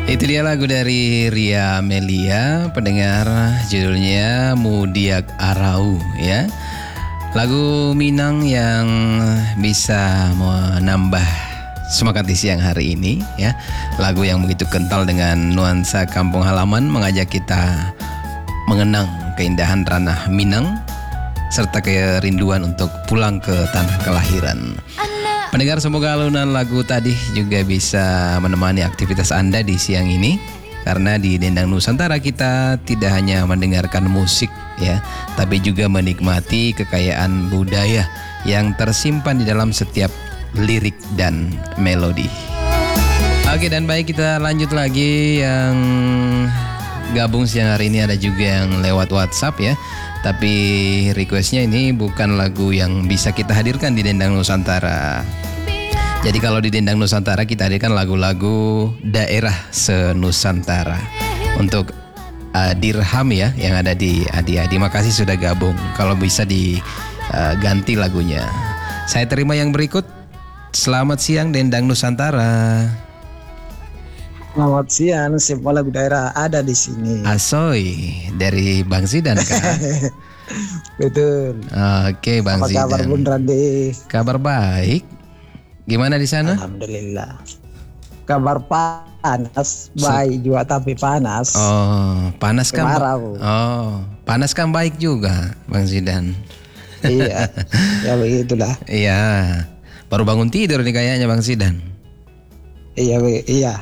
Itu dia lagu dari Ria Melia, pendengar, judulnya Mudiak Arau ya. Lagu Minang yang bisa menambah semangat di siang hari ini ya. Lagu yang begitu kental dengan nuansa kampung halaman, mengajak kita mengenang keindahan ranah Minang serta kerinduan untuk pulang ke tanah kelahiran. Pendengar, semoga alunan lagu tadi juga bisa menemani aktivitas Anda di siang ini. Karena di Dendang Nusantara kita tidak hanya mendengarkan musik ya, tapi juga menikmati kekayaan budaya yang tersimpan di dalam setiap lirik dan melodi. Oke, dan baik, kita lanjut lagi. Yang gabung siang hari ini ada juga yang lewat WhatsApp ya. Tapi requestnya ini bukan lagu yang bisa kita hadirkan di Dendang Nusantara. Jadi kalau di Dendang Nusantara kita hadirkan lagu-lagu daerah se-Nusantara. Untuk Dirham ya yang ada di Adi. Terima kasih sudah gabung. Kalau bisa diganti lagunya. Saya terima yang berikut. Selamat siang Dendang Nusantara. Selamat siang, semua lagu daerah ada di sini. Asoy dari Bang Zidan kan? Betul. Oke, Bang Zidan. Apa kabar Bun Randi? Kabar baik. Gimana di sana? Alhamdulillah. Kabar panas, baik juga tapi panas. Oh, panas kan? Kemarau. Oh, panas kan baik juga, Bang Zidan. Iya, ya begitulah. Iya. Baru bangun tidur nih kayaknya Bang Zidan. Iya.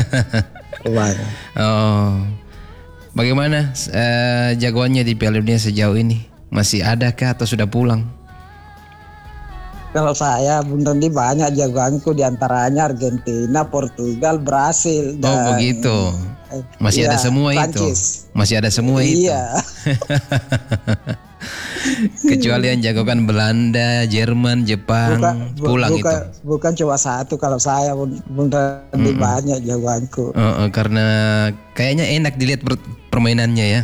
Oh, bagaimana jagoannya di Piala Dunia sejauh ini? Masih ada kah atau sudah pulang? Kalau saya Bun Randi banyak jagoanku, diantaranya Argentina, Portugal, Brasil. Oh begitu. Masih ada semua Prancis. itu. Masih ada semua itu. Iya. Kecuali yang jagokan Belanda, Jerman, Jepang, pulang itu. Bukan cuma satu, kalau saya Bun Randi banyak jagoanku. Karena kayaknya enak dilihat permainannya ya.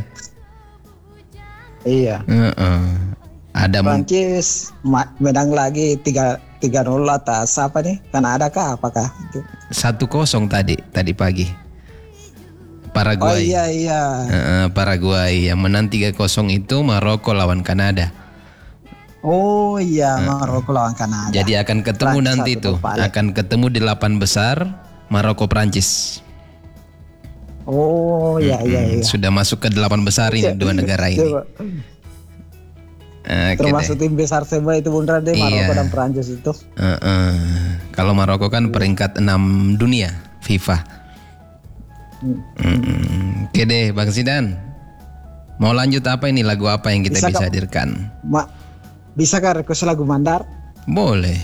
Iya. Ada Prancis menang lagi 3-0 atas apa nih? Kanada kah apakah? 1-0 tadi pagi. Paraguay. Oh iya. Paraguay yang menang 3-0 itu Maroko lawan Kanada. Oh iya, Maroko lawan Kanada. Jadi akan ketemu Prancis nanti itu. Akan ketemu di 8 besar Maroko Prancis. Oh iya. Sudah masuk ke 8 besar ini dua negara ini. Termasuk tim besar semua itu Bun Randi, Maroko dan Prancis itu. Kalau Maroko kan peringkat 6 dunia FIFA. Oke deh Bang Zidan. Mau lanjut apa ini, lagu apa yang kita bisa hadirkan? Bisa kan request lagu Mandar? Boleh.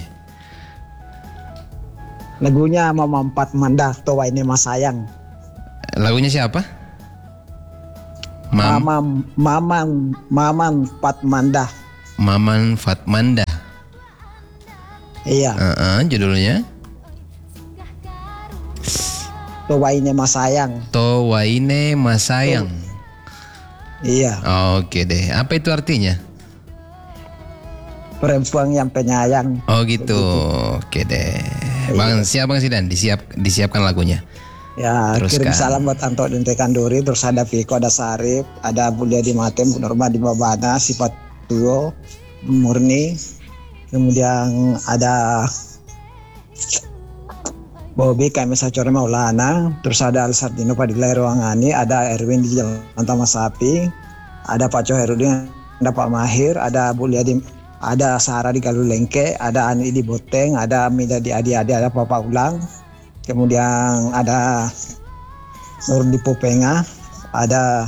Lagunya Mama 4 Mandar, Towa ini Mas Sayang. Lagunya siapa? Maman Fatmanda. Maman Fatmanda. Iya. Judulnya Towaine Mas Sayang. Towaine Mas Sayang. Iya. Oke deh. Apa itu artinya? Perempuan yang penyayang. Oh gitu. Oke deh. Bang, siap Bang Zidan, disiapkan lagunya. Ya, teruskan. Kirim salam buat Anto Dente Kanduri, terus ada Viko, ada Sarip, ada Bulia di Matem, Bu Norma di Babana, Sifat Duo, Murni, kemudian ada Bobby, kami Sacor Maulana, terus ada Alsardino Padilla Ruangani, ada Erwin di Jalan Taman Sapi, ada Pak Coherudin, ada Pak Mahir, ada Bulia di, ada Sarah di Galulengke, ada Ani di Boteng, ada Mida di Adi-Adi, ada Papa Ulang. Kemudian ada Nur di Popenga, ada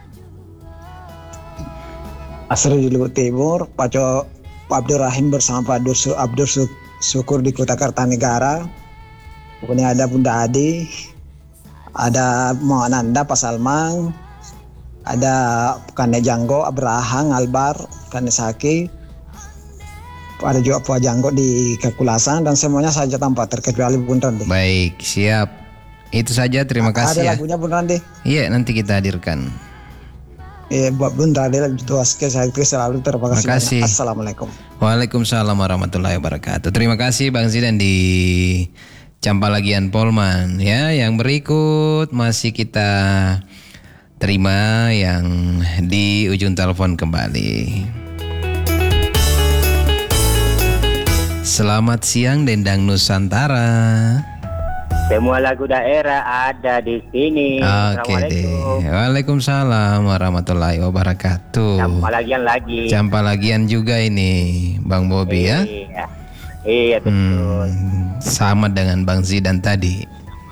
Asri di Luhut Timur, Pak Abdurrahim bersama Pak Abdur Syukur di Kota Kartanegara. Kemudian ada Bunda Adi, ada Mohananda, Pak Salmang, ada Kane Janggo, Abrahang, Albar, Kane Saki, ada juga Pak Janggo di Kekulasan, dan semuanya saja tanpa terkecuali Bun Randi. Baik, siap. Itu saja, terima kasih ya. Ada lagunya Bun Randi? Iya, nanti kita hadirkan. Buat Bun Randi itu saya selalu terima kasih. Assalamualaikum. Waalaikumsalam warahmatullahi wabarakatuh. Terima kasih Bang Zidan di Campalagian Polman ya. Yang berikut masih kita terima yang di ujung telepon kembali. Selamat siang Dendang Nusantara. Semua lagu daerah ada di sini. Oke deh. Waalaikumsalam warahmatullahi wabarakatuh. Campalagian lagi. Campalagian juga ini Bang Bobi ya. Iya betul. Sama dengan Bang Zidan tadi.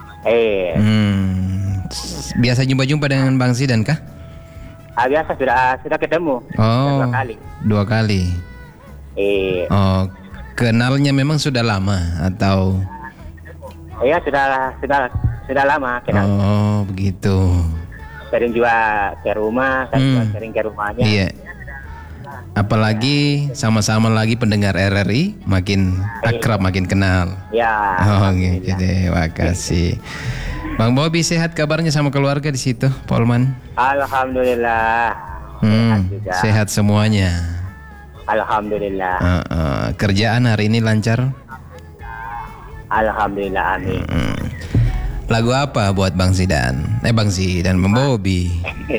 Biasa jumpa-jumpa dengan Bang Zidan kah? Biasa sudah ketemu. Oh, 2 kali. 2 kali. Oh, kenalnya memang sudah lama atau? Iya sudah lama kenal. Oh begitu. Sering juga ke rumah, saya juga sering ke rumahnya. Iya. Apalagi sama-sama lagi pendengar RRI, makin akrab, makin kenal. Ya. Oh gitu deh, makasih. Bang Bobi sehat kabarnya sama keluarga di situ, Polman? Alhamdulillah. Sehat juga. Sehat semuanya. Alhamdulillah. Kerjaan hari ini lancar? Alhamdulillah, amin. Lagu apa buat Bang Zidan? Bang Zidan, Bang Bobi.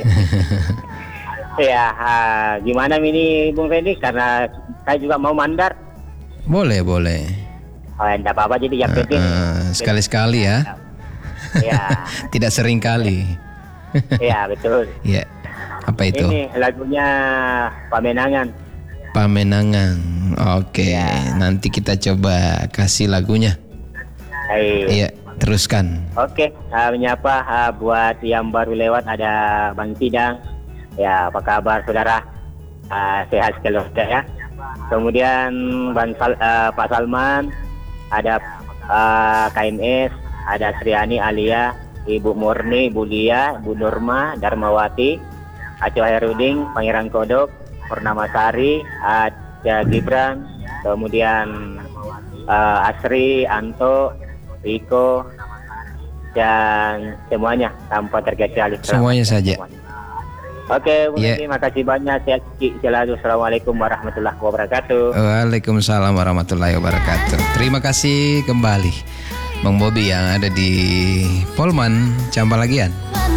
Ya, gimana ini Bung Fendi? Karena saya juga mau mandar. Boleh. Oh, enggak apa-apa, jadi yang penting. Sekali-sekali ya. Ya. Tidak sering kali. Iya, betul. Iya. Apa itu? Ini lagunya Pamenangan. Pamenangan. Oke, nanti kita coba kasih lagunya. Iya, teruskan. Oke, menyapa buat yang baru lewat ada Bang Tidang. Ya, apa kabar saudara? Sehat keluarga ya. Kemudian Pak Salman, ada KMS, ada Sriani Alia, Ibu Murni, Ibu Lia, Ibu Nurma, Darmawati, Aco Heruding, Pangeran Kodok, Purnamasari, ada Gibran, kemudian Asri, Anto, Riko, dan semuanya tanpa terkecuali. Semuanya saja. Oke, terima kasih banyak. Sehat selalu. Assalamualaikum warahmatullahi wabarakatuh. Waalaikumsalam warahmatullahi wabarakatuh. Terima kasih kembali Bang Bobi yang ada di Polman, Campalagian.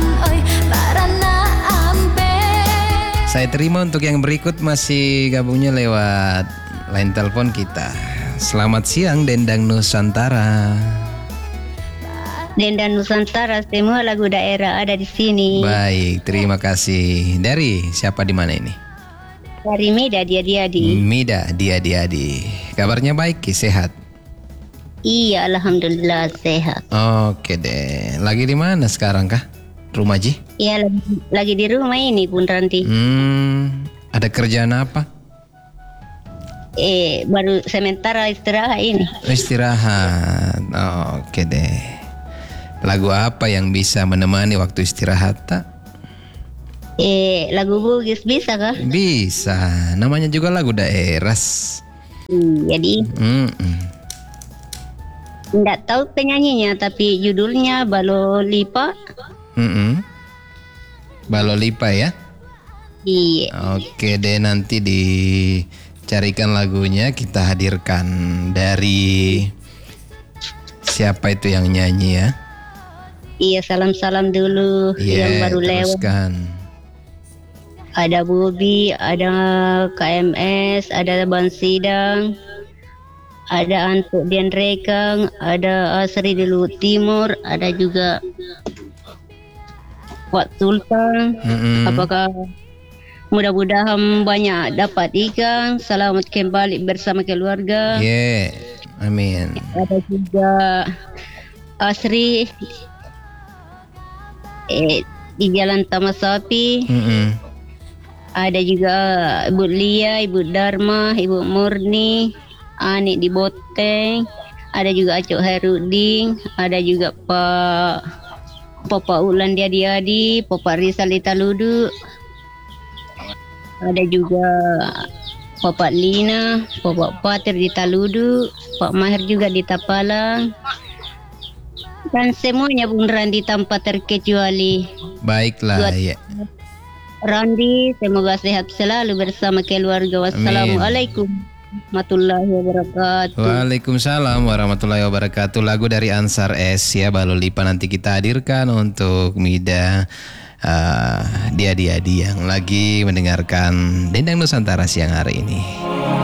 Saya terima untuk yang berikut masih gabungnya lewat line telepon kita. Selamat siang Dendang Nusantara. Dendang Nusantara, semua lagu daerah ada di sini. Baik, terima kasih. Dari siapa di mana ini? Dari Mida Diadi. Mida Diadi. Kabarnya baik, sehat? Iya, alhamdulillah sehat. Oke deh. Lagi di mana sekarang kah? Rumah Ji? Iya, lagi di rumah ini Bun Ranti. Ada kerjaan apa? Baru sementara istirahat ini. Istirahat. Oke deh. Lagu apa yang bisa menemani waktu istirahat tak? Lagu Bugis bisa kah? Bisa. Namanya juga lagu daerah. Jadi nggak tahu penyanyinya, tapi judulnya Balolipa. Balolipa ya? Iya. Oke deh, nanti dicarikan lagunya, kita hadirkan. Dari siapa itu yang nyanyi ya? Iya, salam-salam dulu yang baru teruskan. Lewat. Ada Bobi, ada KMS, ada Bang Sidang, ada Antuk Dian Rekang, ada Asri di Luhut Timur, ada juga Wak Sultan. Apakah mudah-mudahan banyak dapat ikan, selamat kembali bersama keluarga. Amin. Ada juga Asri di Jalan Taman Sapi. Ada juga Ibu Lia, Ibu Dharma, Ibu Murni, Ani di Boteng. Ada juga Acok Heruding, ada juga Papa Ulan Diadi, Papa Rizal di Taludu. Ada juga Papa Lina, Papa Pater di Taludu, Pak Mahir juga di Tapalang. Dan semuanya Bung Randi tanpa terkecuali. Baiklah ya. Randi, semoga sehat selalu bersama keluarga. Wassalamualaikum. warahmatullahi wabarakatuh. Waalaikumsalam warahmatullahi wabarakatuh. Lagu dari Ansar S ya, Balolipa nanti kita hadirkan untuk Mida Dia yang lagi mendengarkan Dendang Nusantara siang hari ini.